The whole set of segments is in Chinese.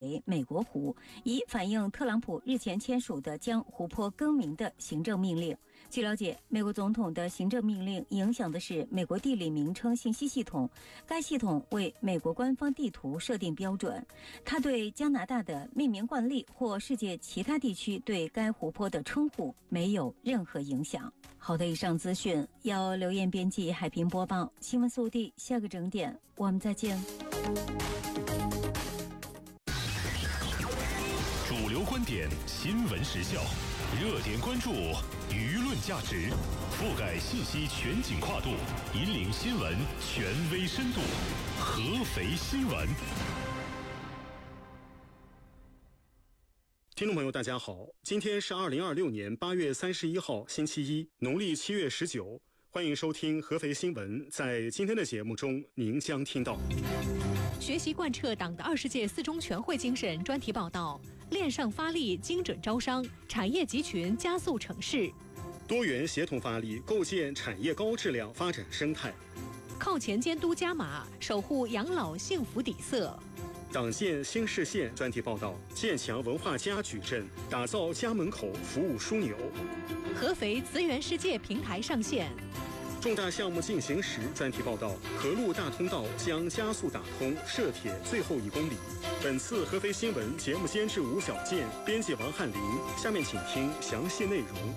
为美国湖，以反映特朗普日前签署的将湖泊更名的行政命令。据了解，美国总统的行政命令影响的是美国地理名称信息系统，该系统为美国官方地图设定标准，它对加拿大的命名惯例或世界其他地区对该湖泊的称呼没有任何影响。好的，以上资讯由刘燕编辑，海平播报。新闻速递，下个整点我们再见。 主流观点，新闻时效，热点关注，舆论价值，覆盖信息全景跨度，引领新闻权威深度。合肥新闻。 听众朋友大家好，今天是2026年8月31号星期一，农历7月19，欢迎收听合肥新闻。在今天的节目中，您将听到学习贯彻党的20届四中全会精神专题报道，链上发力精准招商，产业集群加速成市， 多元协同发力构建产业高质量发展生态， 靠前监督加码守护养老幸福底色。 党建新市县专题报道，建强文化家矩阵，打造家门口服务枢纽。 合肥资源世界平台上线。 重大项目进行时专题报道，河路大通道将加速打通涉铁最后1公里。本次合肥新闻节目监制吴小健，编辑王翰林。下面请听详细内容。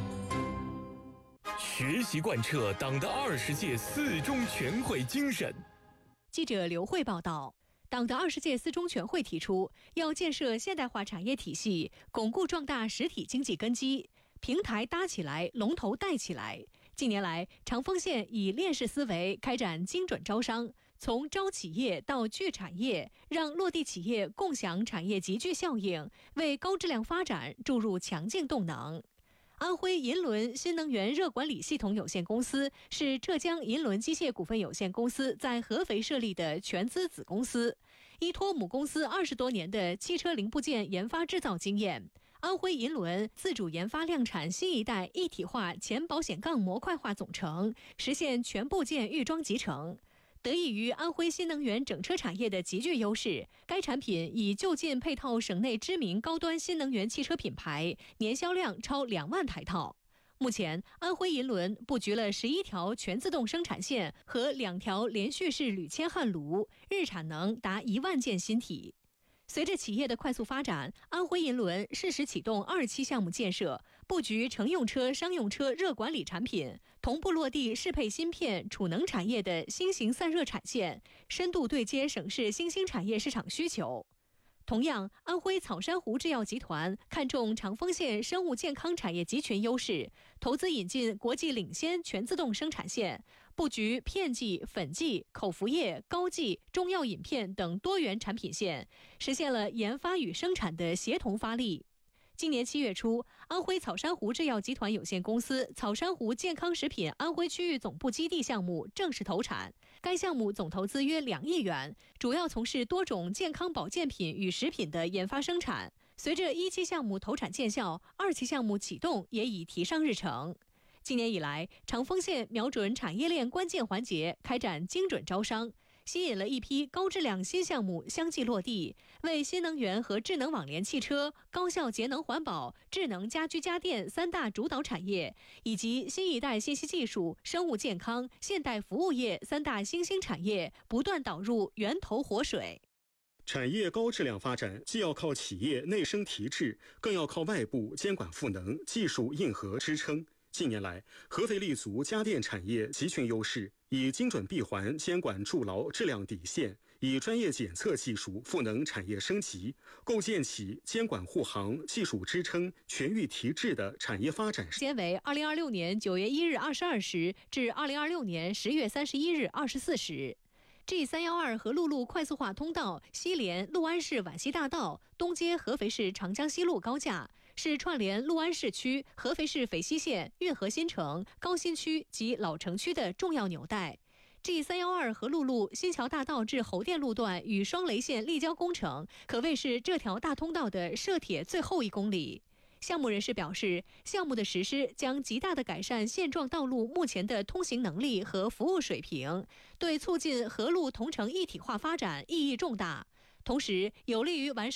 学习贯彻党的20届四中全会精神。 记者刘慧报道，党的20届四中全会提出，要建设现代化产业体系，巩固壮大实体经济根基，平台搭起来，龙头带起来。近年来，长丰县以链式思维开展精准招商，从招企业到聚产业，让落地企业共享产业集聚效应，为高质量发展注入强劲动能。安徽银轮新能源热管理系统有限公司是浙江银轮机械股份有限公司在合肥设立的全资子公司，依托母公司20多年的汽车零部件研发制造经验，安徽银轮自主研发量产新一代一体化前保险杠模块化总成，实现全部件预装集成。得益于安徽新能源整车产业的极具优势，该产品已就近配套省内知名高端新能源汽车品牌，年销量超2万台套。目前，安徽银轮布局了11条全自动生产线和2条连续式铝铅焊炉，日产能达1万件新体。随着企业的快速发展，安徽银轮适时启动2期项目建设，布局乘用车、商用车热管理产品，同步落地适配芯片、储能产业的新型散热产线，深度对接省市新兴产业市场需求。同样，安徽草珊瑚制药集团看重长丰县生物健康产业集群优势，投资引进国际领先全自动生产线，布局片剂、粉剂、口服液、膏剂、中药饮片等多元产品线，实现了研发与生产的协同发力。今年7月初，安徽草珊瑚制药集团有限公司草珊瑚健康食品安徽区域总部基地项目正式投产。该项目总投资约2亿元，主要从事多种健康保健品与食品的研发生产。随着1期项目投产见效，2期项目启动也已提上日程。今年以来，长丰县瞄准产业链关键环节，开展精准招商，吸引了一批高质量新项目相继落地，为新能源和智能网联汽车、高效节能环保、智能家居家电3大主导产业，以及新一代信息技术、生物健康、现代服务业3大新兴产业不断导入源头活水。 产业高质量发展，既要靠企业内生提质，更要靠外部监管赋能、技术硬核支撑。近年来，合肥立足家电产业集群优势，以精准闭环监管筑牢质量底线，以专业检测技术赋能产业升级，构建起监管护航、技术支撑、全域提质的产业发展。 时间为2026年9月1日22时至2026年10月31日24时。G312 和陆路快速化通道西连六安市皖西大道，东接合肥市长江西路高架，是串联六安市区、合肥市肥西县、运河新城、高新区及老城区的重要纽带。G312和陆路新桥大道至侯店路段与双雷线立交工程，可谓是这条大通道的涉铁最后1公里。项目人士表示，项目的实施将极大地改善现状道路目前的通行能力和服务水平，对促进河陆同城一体化发展意义重大，同时有利于完善